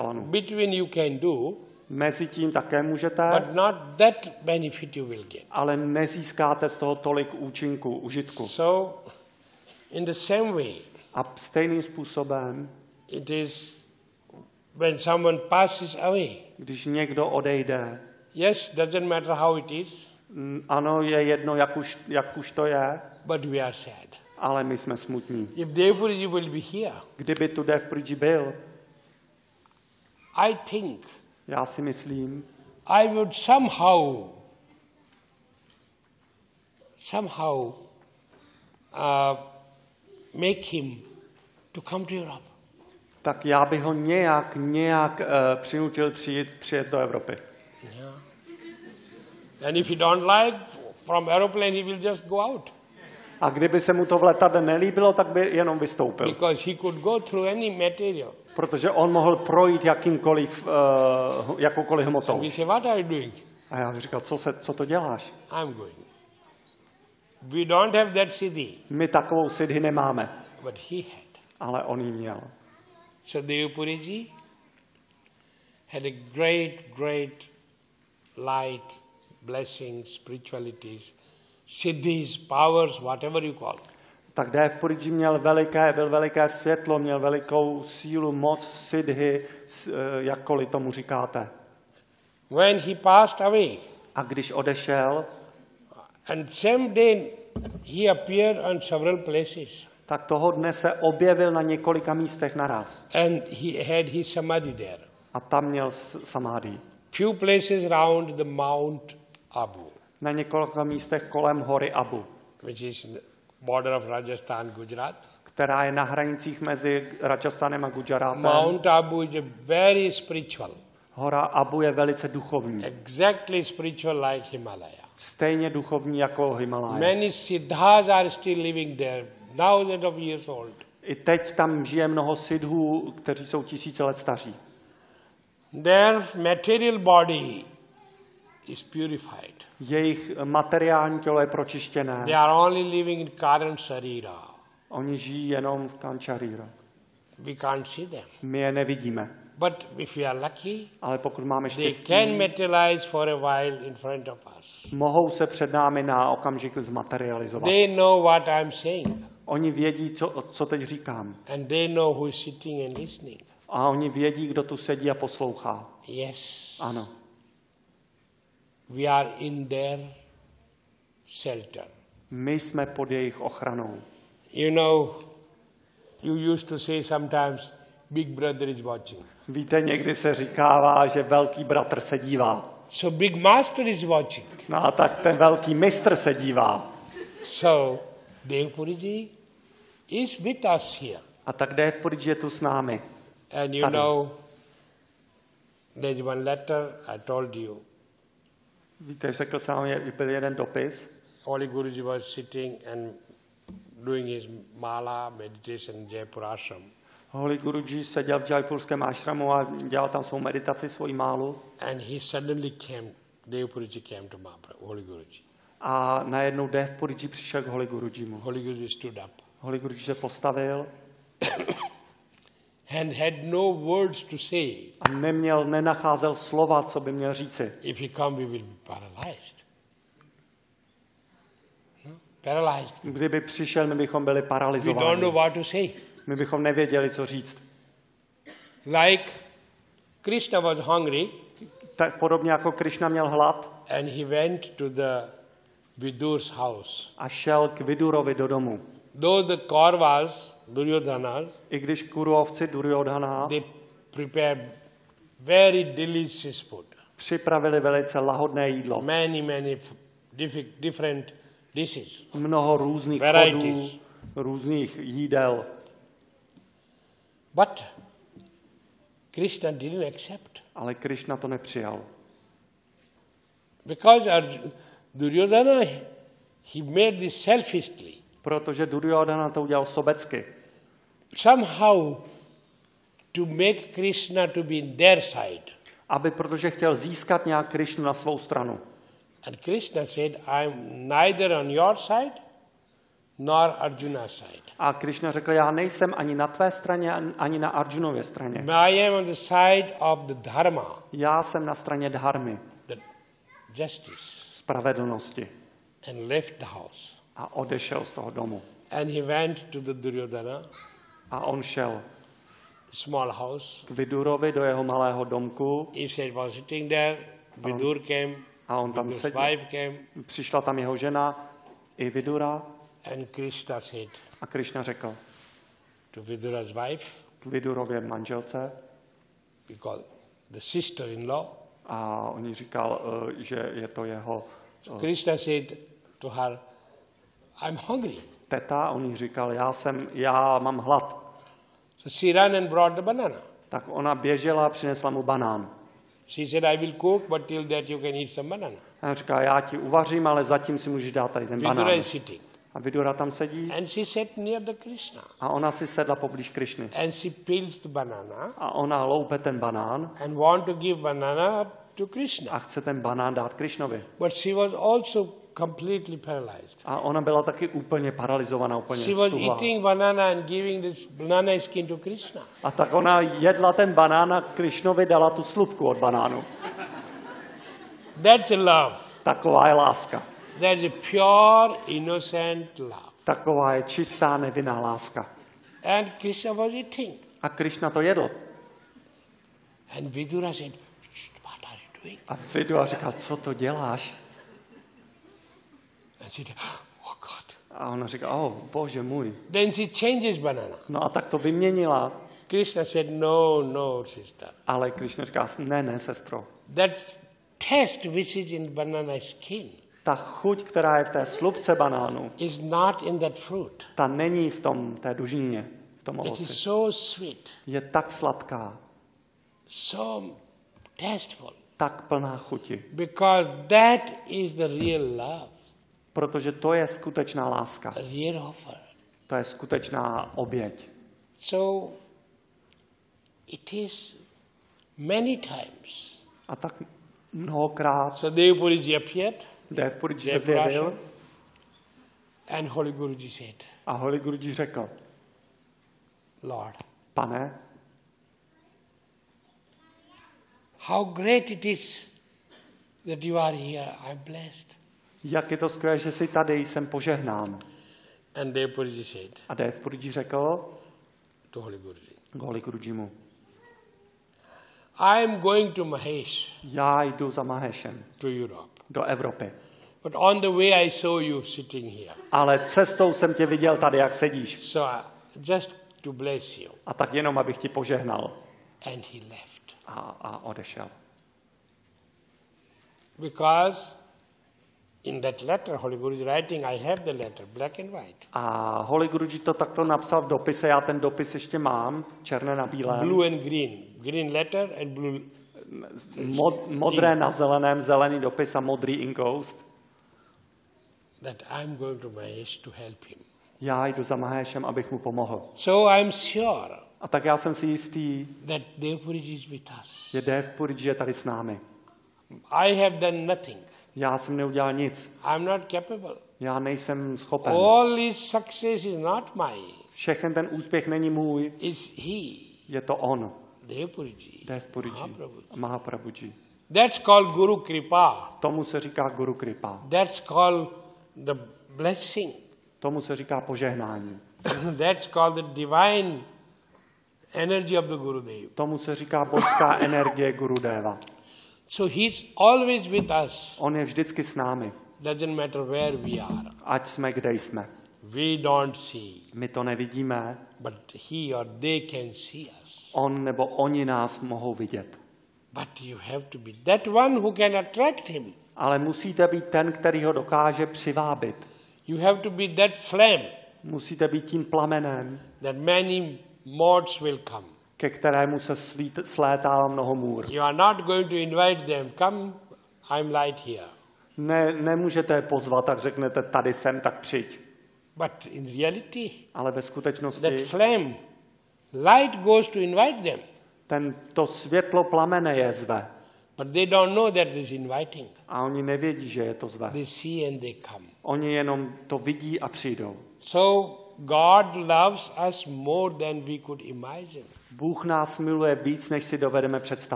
Elanu. Between you can do, Mezi tím také můžete, but not that benefit you will get. ale nezískáte z toho tolik účinku, užitku. So, in the same way, A stejným způsobem, it is when someone passes away. když někdo odejde, Yes, doesn't matter how it is, ano, je jedno, jak už to je, but we are sad. ale my jsme smutní. If Devpuriji will be here, Kdyby tu Devpuriji byl, I think já si myslím, I would somehow make him to come to Europe. tak já bych ho nějak přinutil přijet do Evropy. Yeah. And if he don't like, from aeroplane he will just go out. A kdyby se mu to v letadle nelíbilo, tak by jenom vystoupil. Because he could go through any material. Protože on mohl projít jakoukoliv hmotou. And we say, what are you doing? A já bych říkal, co to děláš? I'm going. We don't have that siddhi, My takovou siddhi nemáme, but he had. ale on ji měl. So Devpuriji had a great light, blessings, spiritualities, siddhis, powers, whatever you call. Tak Devpuriji měl veliké světlo, měl velikou sílu, moc, siddhi, jakkoliv tomu říkáte. When he passed away, A když odešel, and same day he appeared on several places, tak toho dne se objevil na několika místech naraz. and he had his samadhi there. A tam měl samády. Few places round the Mount Abu, Na několika místech kolem hory Abu, which is the border of Rajasthan, Gujarat. která je na hranicích mezi Rajasthanem a Gujarátem. Mount Abu is a very spiritual, Hora Abu je velice duchovní. exactly spiritual like Himalaya. Stejně duchovní jako Himalaj. Many siddhas are still living there, thousands of years old. I teď tam žije mnoho siddhů, kteří jsou tisíce let staří. Their material body is purified. Jejich materiální tělo je pročištěné. They are only living in Karan Sarira. Oni žijí jenom v Kančaríra. We can't see them. My je nevidíme. But if we are lucky, Ale pokud máme they štěstí, can materialize for a while in front of us. mohou se před námi na okamžik zmaterializovat. They know what I'm saying. Oni vědí, co teď říkám. And they know who is sitting and listening. A oni vědí, kdo tu sedí a poslouchá. Yes. Ano. We are in their shelter. My jsme pod jejich ochranou. You know, you used to say sometimes, Big Brother is watching. Víte, někdy se říkává, že velký bratr se dívá. So Big Master is watching. No a tak ten velký mistr se dívá. So Devpuriji is with us here. A tak Devpuriji je tu s námi. And you Tady. know, there's one letter I told you. Víte, řekl jsem vám, byl jeden dopis. Holy Guruji was sitting and doing his mala meditation in Jaipur ashram. Holy Guruji seděl v Jaipurském ashramu a dělal tam svou meditaci, svoji málu. And he suddenly came, Devpuriji came to Mahaprabhu, Holy Guruji. A najednou Devpuriji přišel k Holy Gurujimu. Holy Guruji stood up Holy Guruji se postavil and had no words to say. a nenacházel slova, co by měl říci. If he come, we will be paralyzed. No? Paralyzed. Kdyby přišel, my bychom byli We don't paralyzováni. know what to say. My bychom nevěděli, co říct. Like Krishna was hungry Tak podobně jako Krišna měl hlad and he went to the Vidur's house. a šel k Vidurovi do domu. Though the Kauravas, Duryodhanas, I když Kuruovci Duryodhana they prepared very delicious food. připravili velice lahodné jídlo. Many different dishes. Mnoho různých Varieties. chodů, různých jídel. But Krishna didn't accept. Ale Krišna to nepřijal. Because Duryodhana, he made this selfishly. Protože Duryodhana to udělal sobecky. Somehow to make Krishna to be in their side. Protože chtěl získat nějak Krišnu na svou stranu. And Krishna said, I'm neither on your side, nor Arjuna's side. A Krišna řekl, já nejsem ani na tvé straně, ani na Arjunově straně. I am on the side of the dharma, Já jsem na straně dharmy, the justice, spravedlnosti. and left the house. A odešel z toho domu. And he went to the Duryodhana, A on šel small house. k Vidurovi do jeho malého domku He said, was sitting there, Vidur came, a on tam Vidur's seděl. wife came, Přišla tam jeho žena i Vidura and Krishna said a Krišna řekl to Vidura's wife, k Vidurově manželce because the sister-in-law, a on jí říkal, že je to jeho Krishna said to her, I'm hungry. teta, a on jí říkal, já mám hlad. So she ran and brought the banana. Tak ona běžela a přinesla mu banán. She said, I will cook, but till that you can eat some banana. A on říká, já ti uvařím, ale zatím si můžeš dát tady ten Vidura banán. is sitting. A Vidura tam sedí And she sat near the Krishna. a ona si sedla poblíž Krišny. And she peels the banana A ona loupe ten banán and want to give banana to Krishna. a chce ten banán dát Krišnovi. But she was also completely paralyzed. A ona byla taky úplně paralizovaná, úplně She was stuhlá. eating banana and giving this banana skin to Krishna. A tak ona jedla ten banán a Krišnovi dala tu slupku od banánu. That's a love. Taková je láska. That's a pure, innocent love. Taková je čistá, nevinná láska. And Krishna was eating. A Krišna to jedl. And Vidura said, what are you doing? A Vidura říkal, co to děláš? And she said, oh God. A ona říká, bože můj. Then she changes banana. No a tak to vyměnila. Krishna said, no, sister. Ale Krišna říká, ne, sestro. That taste which is in banana skin Ta chuť, která je v té slupce banánu, is not in that fruit. ta není v té dužině, v tom It is ovoci. so sweet, Je tak sladká, so tasteful, tak plná chuti. because that is the real love, Protože to je skutečná láska. a real offer. To je skutečná oběť. So it is many times. A tak mnohokrát So Devapuriji appeared, Devapuriji se zjevil and Holy Guruji said, a Holy Guruji řekl, Lord, Pane, how great it is that you are here. I'm blessed. jak je to skvělé, že jsi tady, jsem požehnán. And Devapuriji said A Devapuriji řekl to Holy Guruji, k Holy Gurujimu, I am going to Mahesh, já jdu za Mahešem to Europe. do Evropy. But on the way I saw you sitting here. Ale cestou jsem tě viděl tady, jak sedíš. So just to bless you. A tak jenom, abych ti požehnal. And he left. A odešel. Because in that letter, Holy Guru is writing, I have the letter, black and white. A Holy Guruji to takto napsal v dopise, já ten dopis ještě mám, černé na bílém. Blue and green. Green letter and blue. Modré na zeleném, zelený dopis a modrý inkoust. That I'm going to Mahesh to help him. Já jdu za Mahešem, abych mu pomohl. So I'm sure A tak já jsem si jistý, that Devapuriji is with us. že Devapuriji je tady s námi. I have done nothing. Já jsem neudělal nic. I'm not capable. Já nejsem schopen. All his success is not mine. Všechen ten úspěch není můj, It's he. je to on. Devapuriji. Devapuriji, Mahaprabhuji. Mahaprabhuji. That's called Guru Kripa. Tomu se říká Guru Kripa. That's called the blessing. Tomu se říká požehnání. That's called the divine energy of the Gurudev. Tomu se říká božská energie Gurudeva. So he's always with us. On je vždycky s námi, Doesn't matter where we are. ať jsme kde jsme. We don't see, My to nevidíme, but he or they can see us. on nebo oni nás mohou vidět. But you have to be that one who can attract him. Ale musíte být ten, který ho dokáže přivábit. You have to be that flame Musíte být tím plamenem, that many moths will come. ke kterému se slétá mnoho můr. You are not going to invite them, come, I'm light here. Nemůžete je pozvat, tak řeknete, tady jsem, tak přijď. But in reality, Ale ve that skutečnosti flame, light goes to invite them. to světlo plamene je zve. But they don't know that this inviting. A oni nevědí, že je to zve. They see and they come. Oni jenom to vidí a přijdou. So God loves us more than we could imagine. Bůh nás miluje víc, než si dovedeme představit.